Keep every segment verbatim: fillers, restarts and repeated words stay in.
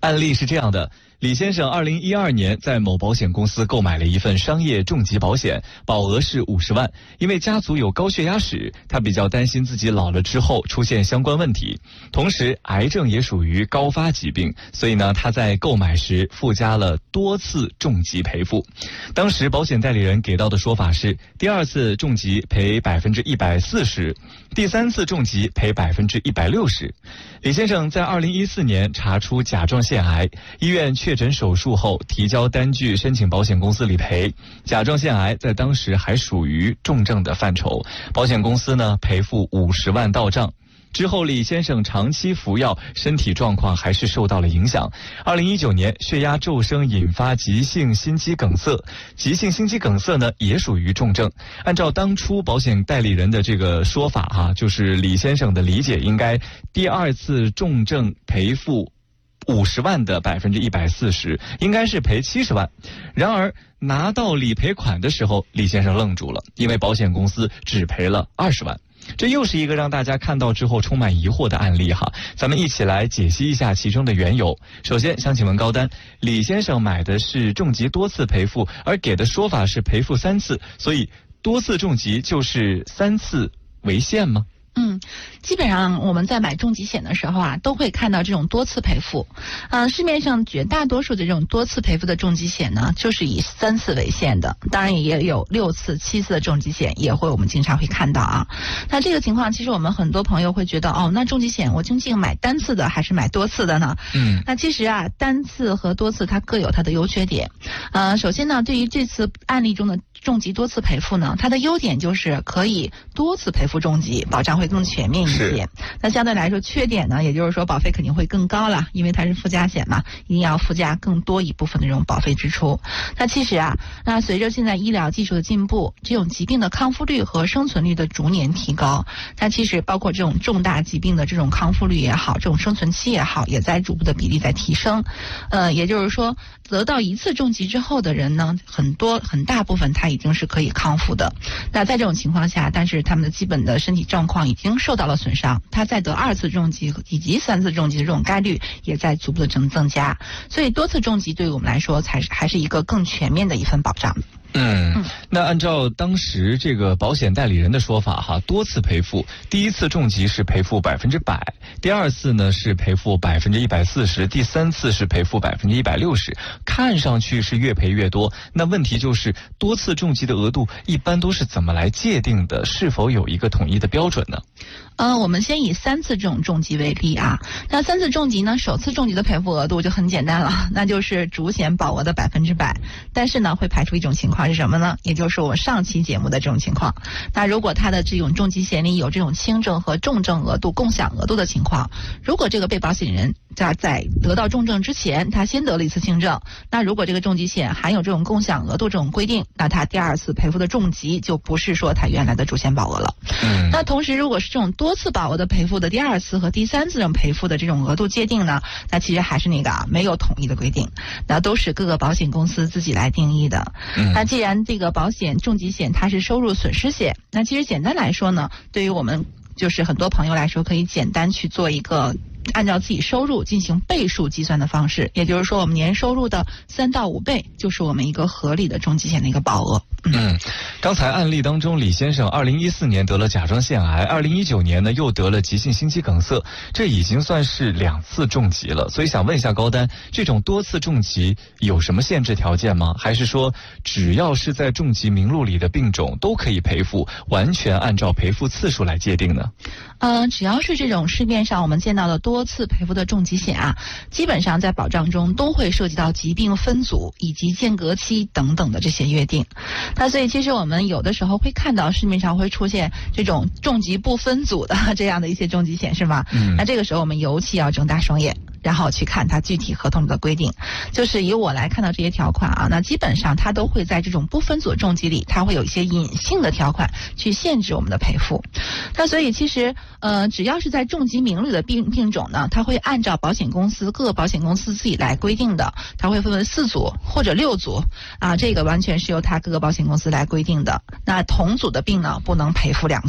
案例是这样的，李先生二零一二年在某保险公司购买了一份商业重疾保险，保额是五十万。因为家族有高血压史，他比较担心自己老了之后出现相关问题，同时癌症也属于高发疾病，所以呢，他在购买时附加了多次重疾赔付。当时保险代理人给到的说法是，第二次重疾赔百分之一百四十，第三次重疾赔百分之一百六十。李先生在二零一四年查出甲状腺癌，医院确诊手术后提交单据申请保险公司理赔。甲状腺癌在当时还属于重症的范畴，保险公司呢赔付五十万到账。之后李先生长期服药，身体状况还是受到了影响。二零一九年血压骤升引发急性心肌梗塞，急性心肌梗塞呢也属于重症。按照当初保险代理人的这个说法哈、啊，就是李先生的理解应该第二次重症赔付五十万的百分之一百四十，应该是赔七十万。然而拿到理赔款的时候，李先生愣住了，因为保险公司只赔了二十万。这又是一个让大家看到之后充满疑惑的案例哈，咱们一起来解析一下其中的缘由。首先想请问高丹，李先生买的是重疾多次赔付，而给的说法是赔付三次，所以多次重疾就是三次为限吗？ 嗯，基本上我们在买重疾险的时候啊，都会看到这种多次赔付。嗯、呃，市面上绝大多数的这种多次赔付的重疾险呢，就是以三次为限的。当然也有六次、七次的重疾险，也会我们经常会看到啊。那这个情况，其实我们很多朋友会觉得，哦，那重疾险我究竟买单次的还是买多次的呢？嗯，那其实啊，单次和多次它各有它的优缺点。呃，首先呢，对于这次案例中的重疾多次赔付呢，它的优点就是可以多次赔付重疾，保障会更全面一些。那相对来说，缺点呢，也就是说保费肯定会更高了，因为它是附加险嘛，一定要附加更多一部分的这种保费支出。那其实啊，那随着现在医疗技术的进步，这种疾病的康复率和生存率的逐年提高，那其实包括这种重大疾病的这种康复率也好，这种生存期也好，也在逐步的比例在提升。呃，也就是说，得到一次重疾之后的人呢，很多很大部分他已经是可以康复的。那在这种情况下，但是他们的基本的身体状况已经受到了损伤，他再得二次重疾以及三次重疾的这种概率也在逐步的增增加。所以多次重疾对于我们来说，才是还是一个更全面的一份保障。 嗯，那按照当时这个保险代理人的说法哈，多次赔付，第一次重疾是赔付百分之百，第二次呢是赔付百分之一百四十，第三次是赔付百分之一百六十，看上去是越赔越多。那问题就是多次重疾的额度一般都是怎么来界定的？是否有一个统一的标准呢？ 呃，我们先以三次这种重疾为例啊。那三次重疾呢，首次重疾的赔付额度就很简单了，那就是主险保额的百分之百。但是呢，会排除一种情况是什么呢？也就是我上期节目的这种情况。那如果他的这种重疾险里有这种轻症和重症额度共享额度的情况，如果这个被保险人在在得到重症之前，他先得了一次轻症，那如果这个重疾险含有这种共享额度这种规定，那他第二次赔付的重疾就不是说他原来的主险保额了。嗯，那同时如果是这种多次保额的赔付的第二次和第三次这种赔付的这种额度界定呢，那其实还是那个啊，没有统一的规定，那都是各个保险公司自己来定义的。嗯，那既然这个保险重疾险它是收入损失险，那其实简单来说呢，对于我们就是很多朋友来说，可以简单去做一个按照自己收入进行倍数计算的方式，也就是说我们年收入的三到五倍就是我们一个合理的重疾险的一个保额。 嗯，刚才案例当中，李先生二零一四年得了甲状腺癌，二零一九年呢又得了急性心肌梗塞，这已经算是两次重疾了。所以想问一下高丹，这种多次重疾有什么限制条件吗？还是说只要是在重疾名录里的病种都可以赔付，完全按照赔付次数来界定呢？ 呃，只要是这种市面上我们见到的多次赔付的重疾险啊，基本上在保障中都会涉及到疾病分组以及间隔期等等的这些约定。那所以其实我们有的时候会看到市面上会出现这种重疾不分组的这样的一些重疾险，是吗？嗯，那这个时候我们尤其要睁大双眼，然后去看它具体合同里的规定。就是以我来看到这些条款啊，那基本上它都会在这种不分组重疾里，它会有一些隐性的条款去限制我们的赔付。那所以其实呃，只要是在重疾名录的病病种呢，它会按照保险公司各个保险公司自己来规定的，它会分为四组或者六组啊，这个完全是由它各个保险公司来规定的。那同组的病呢，不能赔付两次。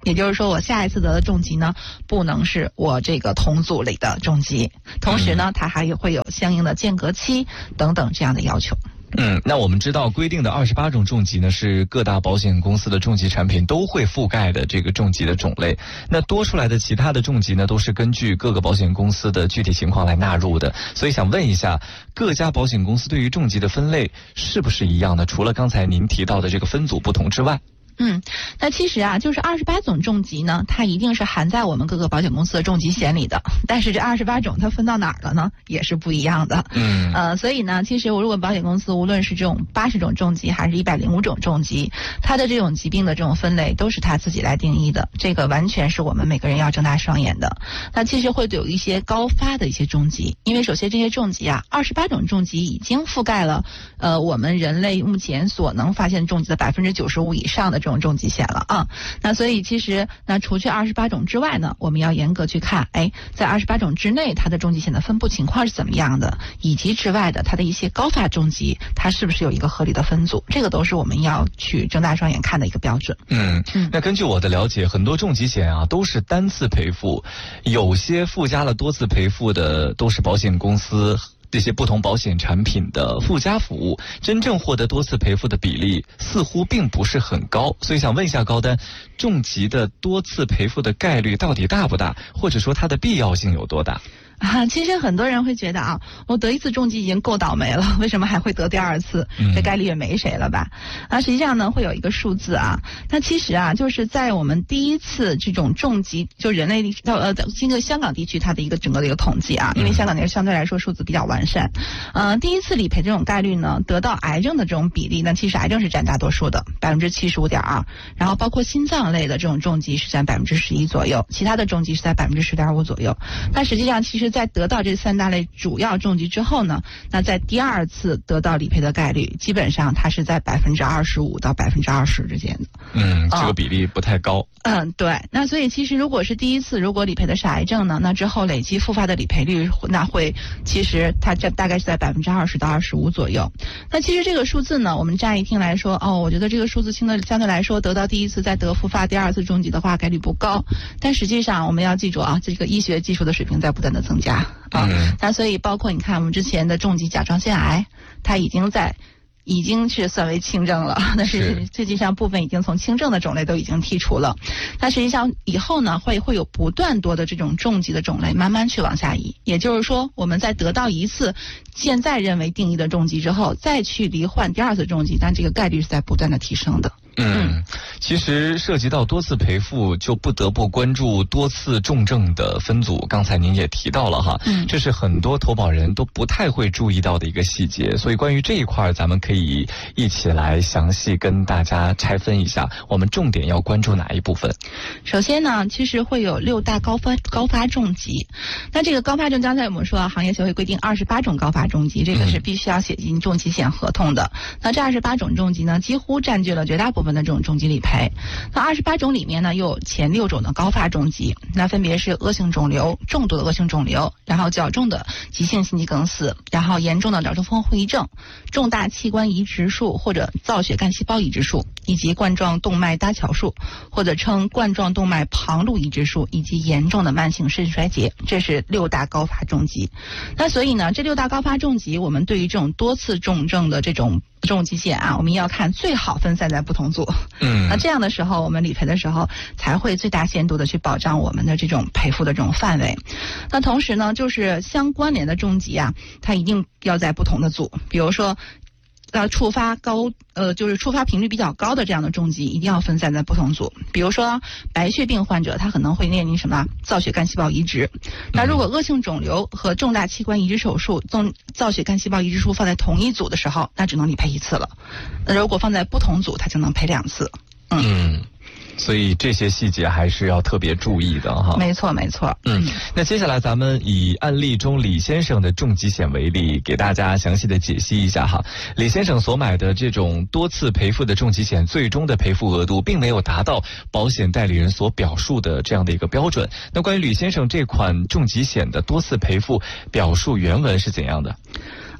也就是说，我下一次得的重疾呢，不能是我这个同组里的重疾，同时呢，它还会有相应的间隔期等等这样的要求。 嗯，那我们知道规定的二十八种重疾呢，是各大保险公司的重疾产品都会覆盖的这个重疾的种类。那多出来的其他的重疾呢，都是根据各个保险公司的具体情况来纳入的。所以想问一下，各家保险公司对于重疾的分类是不是一样的？除了刚才您提到的这个分组不同之外。 嗯，那其实啊，就是二十八种重疾呢，它一定是含在我们各个保险公司的重疾险里的。但是这二十八种它分到哪儿了呢？也是不一样的。 嗯， 呃，所以呢，其实如果保险公司无论是这种八十种重疾还是一百零五种重疾，它的这种疾病的这种分类都是它自己来定义的。这个完全是我们每个人要睁大双眼的。那其实会有一些高发的一些重疾，因为首先这些重疾啊，二十八种重疾已经覆盖了呃我们人类目前所能发现重疾的百分之九十五以上的这种重疾险了啊。那所以其实那除去二十八种之外呢，我们要严格去看，哎，在二十八种之内它的重疾险的分布情况是怎么样的，以及之外的它的一些高发重疾，它是不是有一个合理的分组，这个都是我们要去睁大双眼看的一个标准。 嗯，那根据我的了解，很多重疾险啊都是单次赔付，有些附加了多次赔付的都是保险公司这些不同保险产品的附加服务，真正获得多次赔付的比例似乎并不是很高。所以想问一下高丹，重疾的多次赔付的概率到底大不大，或者说它的必要性有多大？ 啊，其实很多人会觉得啊，我得一次重疾已经够倒霉了，为什么还会得第二次？这概率也没谁了吧？啊，实际上呢，会有一个数字啊。那其实啊，就是在我们第一次这种重疾，就人类到呃，经过香港地区它的一个整个的一个统计啊，因为香港那个相对来说数字比较完善。呃，第一次理赔这种概率呢，得到癌症的这种比例，那其实癌症是占大多数的，百分之七十五点二。然后包括心脏类的这种重疾是占百分之十一左右，其他的重疾是在百分之十点五左右。那实际上其实在得到这三大类主要重疾之后呢，那在第二次得到理赔的概率，基本上它是在百分之二十五到百分之二十之间的。 嗯，这个比例不太高。 嗯，对。那所以其实如果是第一次，如果理赔的是癌症呢，那之后累积复发的理赔率，那会其实它这大概是在百分之二十到二十五左右。那其实这个数字呢，我们乍一听来说，哦，我觉得这个数字相对相对来说，得到第一次再得复发第二次重疾的话，概率不高。但实际上我们要记住啊，这个医学技术的水平在不断的增加。啊，那所以包括你看我们之前的重疾甲状腺癌，它已经在已经是算为轻症了，但是实际上部分已经从轻症的种类都已经剔除了。那实际上以后呢，会会有不断多的这种重疾的种类慢慢去往下移。也就是说，我们在得到一次现在认为定义的重疾之后，再去罹患第二次重疾，但这个概率是在不断的提升的。 嗯，其实涉及到多次赔付，就不得不关注多次重症的分组。刚才您也提到了哈，嗯，这是很多投保人都不太会注意到的一个细节。所以关于这一块，咱们可以一起来详细跟大家拆分一下，我们重点要关注哪一部分？ 首先呢，其实会有六大高发高发重疾。那这个高发重，刚才我们说啊，行业协会规定二十八种高发重疾，这个是必须要写进重疾险合同的。嗯、那这二十八种重疾呢，几乎占据了绝大部分分的这种重疾理赔。那二十八种里面呢，又有前六种的高发重疾，那分别是恶性肿瘤、重度的恶性肿瘤，然后较重的急性心肌梗死，然后严重的脑中风后遗症、重大器官移植术或者造血干细胞移植术，以及冠状动脉搭桥术，或者称冠状动脉旁路移植术，以及严重的慢性肾衰竭，这是六大高发重疾。那所以呢，这六大高发重疾，我们对于这种多次重症的这种重疾险啊，我们要看最好分散在不同组。嗯，那这样的时候，我们理赔的时候才会最大限度的去保障我们的这种赔付的这种范围。那同时呢，就是相关联的重疾啊，它一定要在不同的组，比如说。呃，触发高呃，就是触发频率比较高的这样的重疾，一定要分散在不同组。比如说白血病患者，他可能会面临什么造血干细胞移植。那如果恶性肿瘤和重大器官移植手术、造造血干细胞移植术放在同一组的时候，那只能理赔一次了。那如果放在不同组，它就能赔两次。嗯。嗯， 所以这些细节还是要特别注意的哈。 没错没错。 嗯，那接下来咱们以案例中李先生的重疾险为例，给大家详细的解析一下哈。李先生所买的这种多次赔付的重疾险，最终的赔付额度并没有达到保险代理人所表述的这样的一个标准。那关于李先生这款重疾险的多次赔付表述原文是怎样的？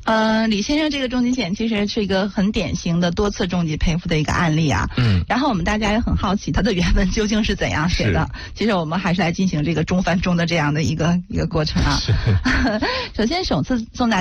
呃，李先生这个重疾险其实是一个很典型的多次重疾赔付的一个案例啊。 嗯。 然后我们大家也很好奇它的原文究竟是怎样写的。其实我们还是来进行这个中翻中的这样的一个一个过程啊。首先，首次送大